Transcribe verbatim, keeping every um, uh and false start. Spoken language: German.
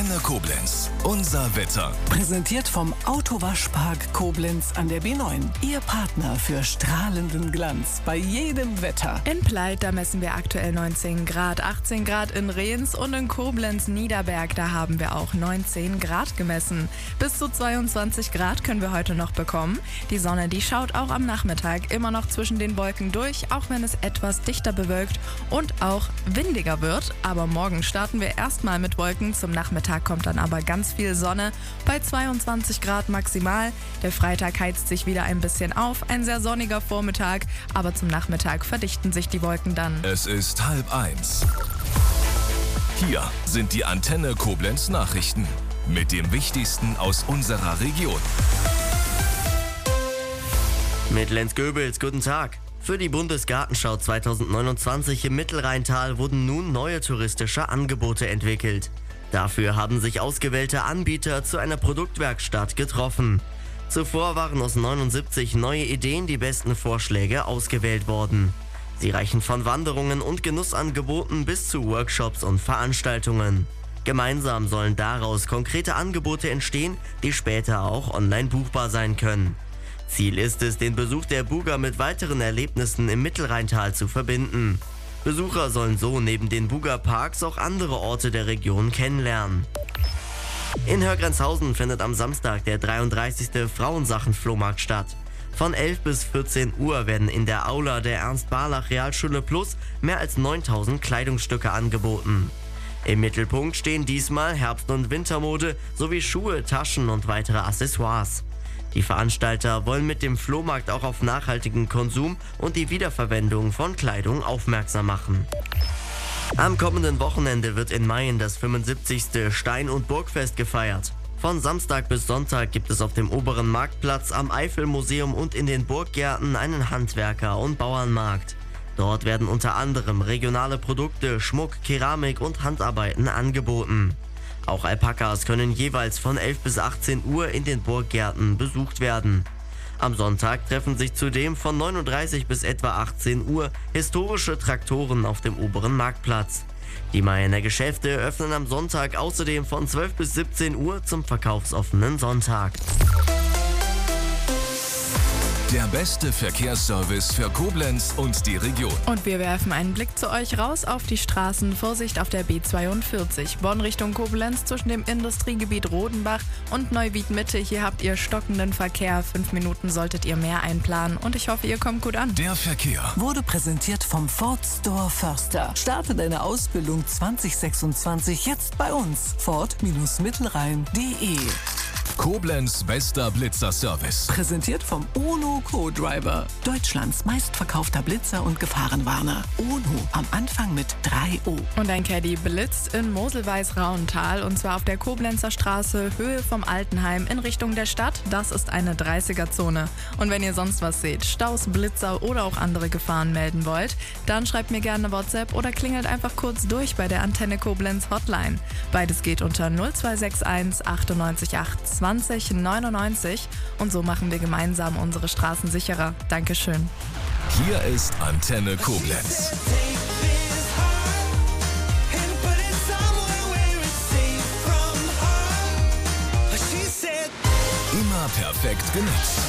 Antenne Koblenz. Unser Wetter. Präsentiert vom Autowaschpark Koblenz an der B neun. Ihr Partner für strahlenden Glanz bei jedem Wetter. In Pleit, da messen wir aktuell neunzehn Grad, achtzehn Grad in Rehns und in Koblenz-Niederberg, da haben wir auch neunzehn Grad gemessen. Bis zu zweiundzwanzig Grad können wir heute noch bekommen. Die Sonne, die schaut auch am Nachmittag immer noch zwischen den Wolken durch, auch wenn es etwas dichter bewölkt und auch windiger wird. Aber morgen starten wir erstmal mit Wolken. Zum Nachmittag kommt dann aber ganz viel Sonne bei zweiundzwanzig Grad maximal. Der Freitag heizt sich wieder ein bisschen auf. Ein sehr sonniger Vormittag, aber zum Nachmittag verdichten sich die Wolken dann. Es ist halb eins. Hier sind die Antenne Koblenz Nachrichten mit dem Wichtigsten aus unserer Region. Mit Lenz Goebels, guten Tag. Für die Bundesgartenschau zweitausendneunundzwanzig im Mittelrheintal wurden nun neue touristische Angebote entwickelt. Dafür haben sich ausgewählte Anbieter zu einer Produktwerkstatt getroffen. Zuvor waren aus neunundsiebzig neue Ideen die besten Vorschläge ausgewählt worden. Sie reichen von Wanderungen und Genussangeboten bis zu Workshops und Veranstaltungen. Gemeinsam sollen daraus konkrete Angebote entstehen, die später auch online buchbar sein können. Ziel ist es, den Besuch der Buga mit weiteren Erlebnissen im Mittelrheintal zu verbinden. Besucher sollen so neben den Buga-Parks auch andere Orte der Region kennenlernen. In Hörgrenzhausen findet am Samstag der dreiunddreißigste Frauensachen-Flohmarkt statt. Von elf bis vierzehn Uhr werden in der Aula der Ernst-Barlach-Realschule Plus mehr als neuntausend Kleidungsstücke angeboten. Im Mittelpunkt stehen diesmal Herbst- und Wintermode sowie Schuhe, Taschen und weitere Accessoires. Die Veranstalter wollen mit dem Flohmarkt auch auf nachhaltigen Konsum und die Wiederverwendung von Kleidung aufmerksam machen. Am kommenden Wochenende wird in Mayen das fünfundsiebzigste Stein- und Burgfest gefeiert. Von Samstag bis Sonntag gibt es auf dem oberen Marktplatz, am Eifelmuseum und in den Burggärten einen Handwerker- und Bauernmarkt. Dort werden unter anderem regionale Produkte, Schmuck, Keramik und Handarbeiten angeboten. Auch Alpakas können jeweils von elf bis achtzehn Uhr in den Burggärten besucht werden. Am Sonntag treffen sich zudem von neun Uhr dreißig bis etwa achtzehn Uhr historische Traktoren auf dem oberen Marktplatz. Die Mayener Geschäfte öffnen am Sonntag außerdem von zwölf bis siebzehn Uhr zum verkaufsoffenen Sonntag. Der beste Verkehrsservice für Koblenz und die Region. Und wir werfen einen Blick zu euch raus auf die Straßen. Vorsicht auf der B zweiundvierzig. Bonn Richtung Koblenz zwischen dem Industriegebiet Rodenbach und Neuwied Mitte. Hier habt ihr stockenden Verkehr. Fünf Minuten solltet ihr mehr einplanen und ich hoffe, ihr kommt gut an. Der Verkehr Wurde präsentiert vom Ford Store Förster. Starte deine Ausbildung zwanzig sechsundzwanzig jetzt bei uns. Ford-Mittelrhein punkt de. Koblenz bester Blitzer-Service. Präsentiert vom Ono Co-Driver. Deutschlands meistverkaufter Blitzer und Gefahrenwarner. Ono am Anfang mit drei O. Und ein Caddy blitzt in Moselweiß-Rauental und zwar auf der Koblenzer Straße, Höhe vom Altenheim in Richtung der Stadt. Das ist eine dreißiger-Zone. Und wenn ihr sonst was seht, Staus, Blitzer oder auch andere Gefahren melden wollt, dann schreibt mir gerne WhatsApp oder klingelt einfach kurz durch bei der Antenne Koblenz Hotline. Beides geht unter null zwei sechs eins achtundneunzig acht zwanzig neunundneunzig und so machen wir gemeinsam unsere Straßen sicherer. Dankeschön. Hier ist Antenne Koblenz. Immer perfekt genutzt.